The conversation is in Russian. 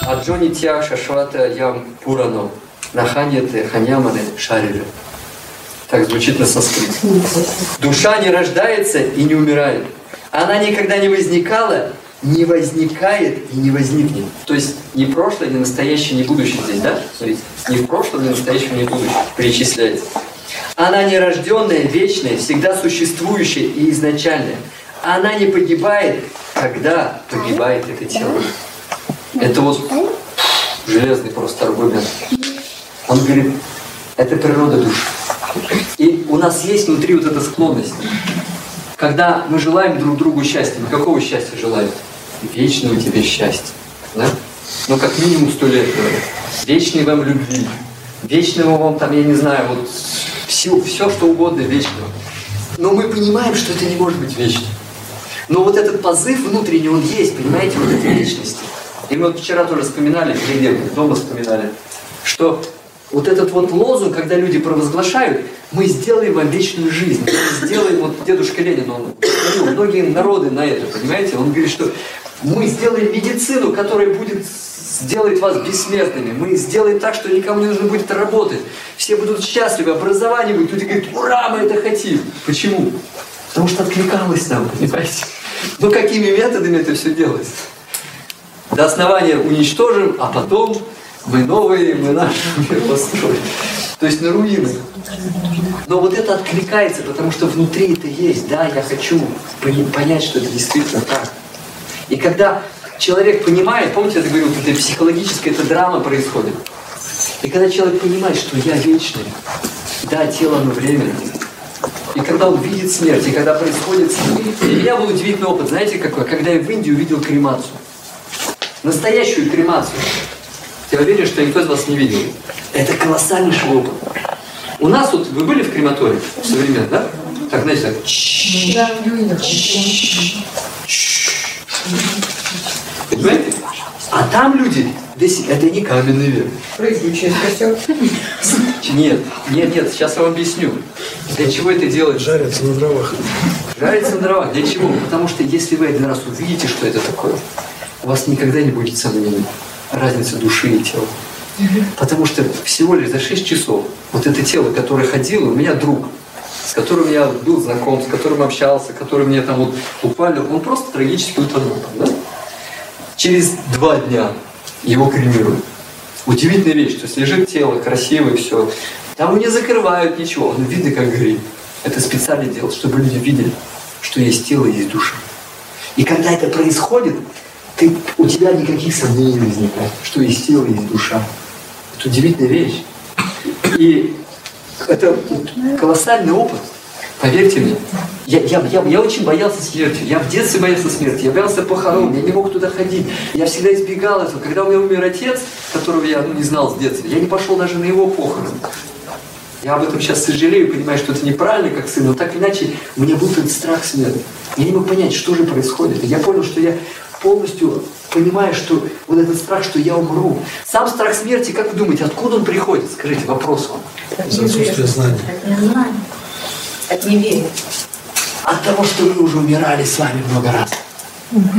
Аджони тя шашвата ям пурано. Наханьяте ханьяманы шарили. Так звучит на санскрите. Душа не рождается и не умирает. Она никогда не возникала, не возникает и не возникнет. То есть ни прошлое, ни настоящее, ни будущее здесь, да? Смотрите, ни в прошлом, ни в настоящем, ни в будущем перечисляется. Она нерожденная, вечная, всегда существующая и изначальная. Она не погибает, когда погибает это тело. Это вот железный просто аргумент. Он говорит, это природа души. И у нас есть внутри вот эта склонность. Когда мы желаем друг другу счастья, мы какого счастья желаем? Вечного тебе счастья. Да? Ну, как минимум 100 лет, говорят. Вечной вам любви. Вечного вам там, я не знаю, вот все, что угодно вечного. Но мы понимаем, что это не может быть вечно. Но вот этот позыв внутренний, он есть, понимаете, вот этой вечности. И мы вот вчера тоже вспоминали, дома вспоминали, что вот этот вот лозунг, когда люди провозглашают, мы сделаем вам вечную жизнь, мы сделаем, вот дедушка Ленин, он говорил, многие народы на это, понимаете, он говорит, что мы сделаем медицину, которая будет сделать вас бессмертными, мы сделаем так, что никому не нужно будет работать, все будут счастливы, образование будет, люди говорят, ура, мы это хотим. Почему? Потому что откликалось нам, понимаете? Ну какими методами это все делается? До основания уничтожим, а потом мы новые, мы наш мир построим. То есть на руины. Но вот это откликается, потому что внутри это есть. Да, я хочу понять, что это действительно так. И когда человек понимает, помните, я говорил, вот эта психологическая эта драма происходит. И когда человек понимает, что я вечный, да, тело оно временно. И когда он видит смерть, и когда происходит смерть. Для меня был удивительный опыт, знаете какой? Когда я в Индии увидел кремацию. Настоящую кремацию. Я уверен, что никто из вас не видел. Это колоссальнейший опыт. У нас вот, вы были в крематории современном, да? Так, знаете, так. Понимаете? А там люди, это не каменный век. Прыгающий костер. Нет, сейчас я вам объясню. Для чего это делать? Жарятся на дровах. Жарятся на дровах. Для чего? Потому что если вы один раз увидите, что это такое, у вас никогда не будет сомнений. Разница души и тела. Потому что всего лишь за 6 часов вот это тело, которое ходило, у меня друг, с которым я был знаком, с которым общался, который мне там вот буквально, он просто трагически утонул. Да? Через 2 дня его кремируют. Удивительная вещь, то есть лежит тело, красивое все. Там его не закрывают, ничего, но видно, как горит. Это специально делают, чтобы люди видели, что есть тело, есть душа. И когда это происходит, у тебя никаких сомнений не возникает, что есть тело, есть душа. Это удивительная вещь. И это колоссальный опыт. Поверьте мне. Я очень боялся смерти. Я в детстве боялся смерти. Я боялся похорон. Я не мог туда ходить. Я всегда избегал этого. Когда у меня умер отец, которого я не знал с детства, я не пошел даже на его похороны. Я об этом сейчас сожалею, понимаю, что это неправильно как сын, но так или иначе у меня был этот страх смерти. Я не мог понять, что же происходит. И я понял, что я полностью понимаю, что вот этот страх, что я умру. Сам страх смерти, как вы думаете, откуда он приходит? Скажите, вопрос вам. Из отсутствия знаний. От неверия. От того, что мы уже умирали с вами много раз.